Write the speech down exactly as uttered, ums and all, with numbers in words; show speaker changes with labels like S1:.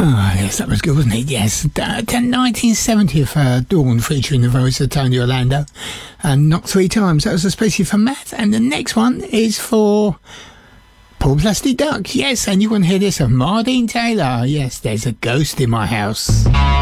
S1: Oh, yes, that was good, wasn't it? Yes. The nineteen seventieth uh, Dawn featuring the voice of Tony Orlando. And Knocked Three Times. That was especially for Matt. And the next one is for Paul Plastic Duck. Yes, and you want to hear this of Mardine Taylor. Yes, there's a ghost in my house.